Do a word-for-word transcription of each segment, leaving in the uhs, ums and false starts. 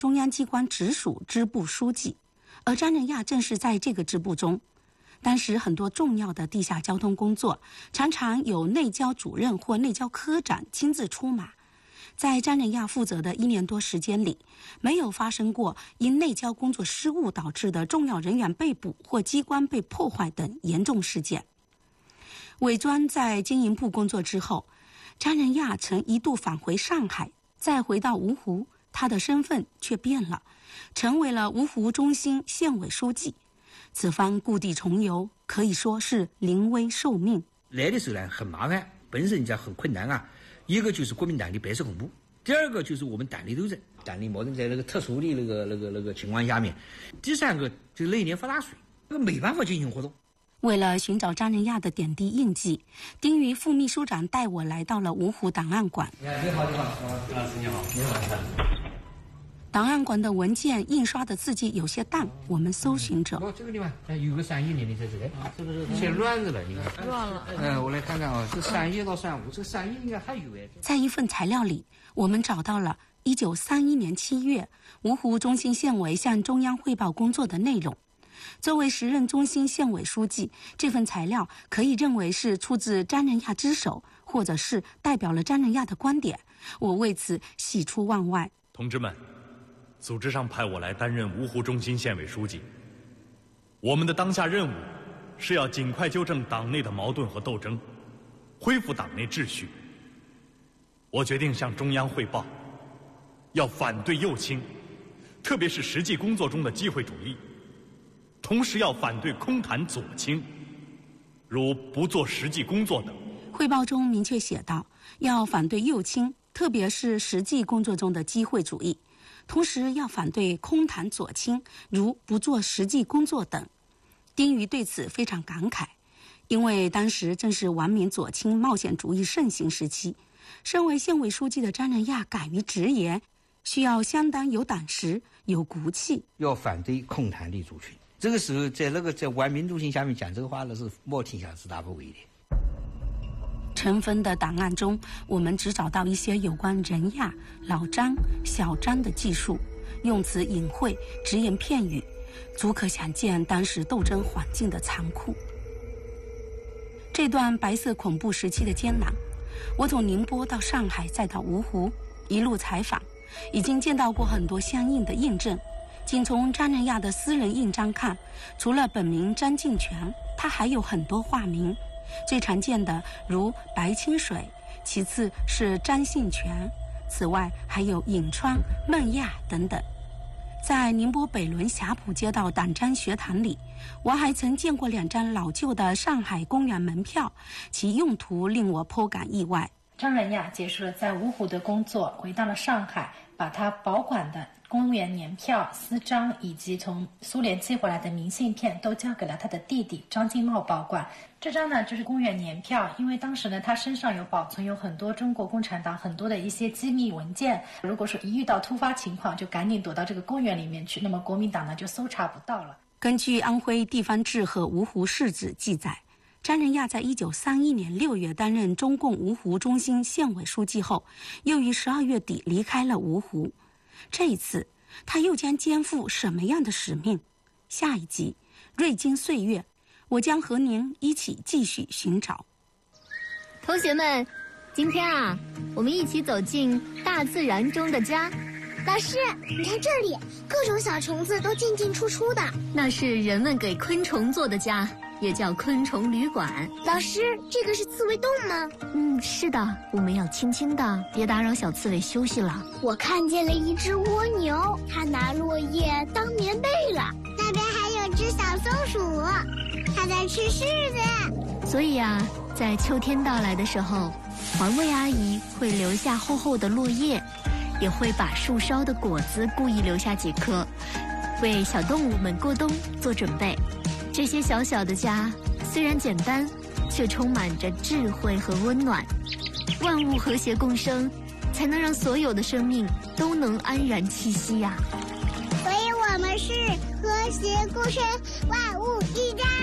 中央机关直属支部书记，而张仁亚正是在这个支部中。当时很多重要的地下交通工作，常常有内交主任或内交科长亲自出马。在张仁亚负责的一年多时间里，没有发生过因内交工作失误导致的重要人员被捕或机关被破坏等严重事件。韦专在经营部工作之后，张仁亚曾一度返回上海，再回到芜湖，他的身份却变了，成为了芜湖中心县委书记。此番故地重游，可以说是临危受命。 来的时候呢，很麻烦，本身讲很困难啊。一个就是国民党的白色恐怖，第二个就是我们党内斗争，党内矛盾在那个特殊的那个那个那个情况下面，第三个就是那一年发大水，那个没办法进行活动。 为了寻找张仁亚的点滴印记，丁瑜副秘书长带我来到了芜湖档案馆。 你好，你好，张老师你好，你好。 档案馆的文件印刷的字迹有些淡，我们搜寻着。 哦，这个地方有个三一年的在这里，是不是写乱着了？你看， 乱了。 嗯，我来看看啊，是三一到三五，这个三一应该还有哎。 在一份材料里，我们找到了一九三一年七月芜湖中心县委向中央汇报工作的内容。作为时任中心县委书记，这份材料可以认为是出自张仁亚之手，或者是代表了张仁亚的观点。我为此喜出望外。 同志们，组织上派我来担任芜湖中心县委书记，我们的当下任务是要尽快纠正党内的矛盾和斗争，恢复党内秩序。我决定向中央汇报，要反对右倾，特别是实际工作中的机会主义，同时要反对空谈左倾，如不做实际工作等。 汇报中明确写道，要反对右倾，特别是实际工作中的机会主义，同时要反对空谈左倾，如不做实际工作等。丁瑜对此非常感慨，因为当时正是顽民左倾冒险主义盛行时期，身为县委书记的张仁亚敢于直言，需要相当有胆识、有骨气。 要反对空谈的族群，这个时候在那个在顽民中心下面讲这个话，那是莫天下之大不为的。 尘封的档案中，我们只找到一些有关仁亚、老张、小张的记述，用词隐晦，只言片语，足可想见当时斗争环境的残酷。这段白色恐怖时期的艰难，我从宁波到上海再到芜湖，一路采访，已经见到过很多相应的印证。仅从张仁亚的私人印章看，除了本名张敬全，他还有很多化名。最常见的如白清水，其次是张信全，此外还有颍川、孟亚等等。在宁波北仑霞浦街道党章学堂里，我还曾见过两张老旧的上海公园门票，其用途令我颇感意外。 张仁亚结束了在芜湖的工作，回到了上海，把他保管的公园年票、私章以及从苏联寄回来的明信片都交给了他的弟弟张金茂保管。这张呢就是公园年票，因为当时呢他身上有保存有很多中国共产党很多的一些机密文件，如果说一遇到突发情况就赶紧躲到这个公园里面去，那么国民党呢就搜查不到了。 根据安徽地方志和芜湖市志记载，张仁亚在一九三一年六月担任中共芜湖中心县委书记后，又于十二月底离开了芜湖。这一次，他又将肩负什么样的使命？下一集《瑞金岁月》，我将和您一起继续寻找。 同学们，今天啊，我们一起走进大自然中的家。 老师，你看这里，各种小虫子都进进出出的。 那是人们给昆虫做的家，也叫昆虫旅馆。 老师，这个是刺猬洞吗？ 嗯，是的，我们要轻轻的，别打扰小刺猬休息了。 我看见了一只蜗牛，它拿落叶当棉被了。那边还有只小松鼠，它在吃柿子。 所以啊，在秋天到来的时候，环卫阿姨会留下厚厚的落叶，也会把树梢的果子故意留下几颗，为小动物们过冬做准备。这些小小的家虽然简单，却充满着智慧和温暖。万物和谐共生，才能让所有的生命都能安然栖息呀、啊。 所以我们是和谐共生，万物一家。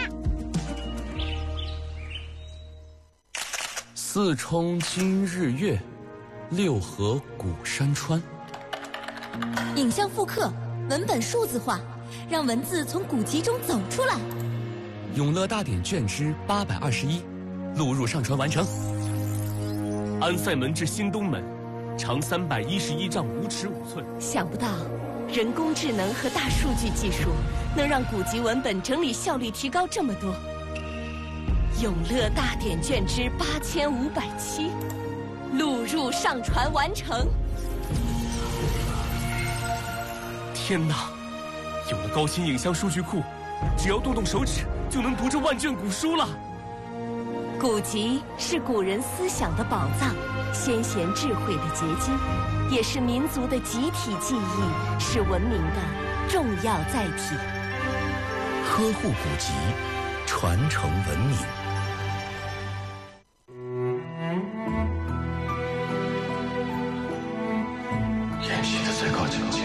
四冲今日月，六合古山川。 影像复刻，文本数字化，让文字从古籍中走出来。 永乐大典卷之八百二十一，录入上传完成。 安塞门至新东门，长三百一十一丈五尺五寸。 想不到，人工智能和大数据技术能让古籍文本整理效率提高这么多。永乐大典卷之八千五百七，录入上传完成。 天哪！有了高新影像数据库，只要动动手指就能读这万卷古书了。 古籍是古人思想的宝藏，先贤智慧的结晶，也是民族的集体记忆，是文明的重要载体。 呵护古籍，传承文明。 演戏的最高境界，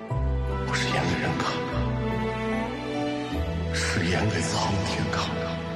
不是演给人看，是演给苍天看的。